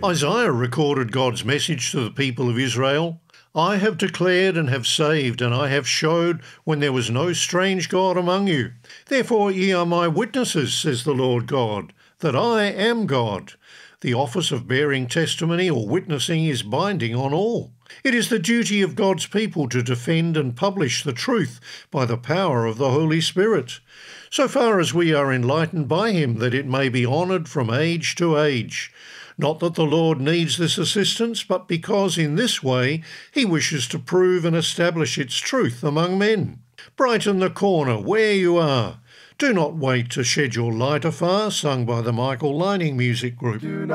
Isaiah recorded God's message to the people of Israel. I have declared and have saved, and I have showed when there was no strange God among you. Therefore ye are my witnesses, says the Lord God, that I am God. The office of bearing testimony or witnessing is binding on all. It is the duty of God's people to defend and publish the truth by the power of the Holy Spirit, so far as we are enlightened by him, that it may be honoured from age to age. Not that the Lord needs this assistance, but because in this way he wishes to prove and establish its truth among men. Brighten the corner where you are. Do not wait to shed your light afar, sung by the Michael Lining Music Group.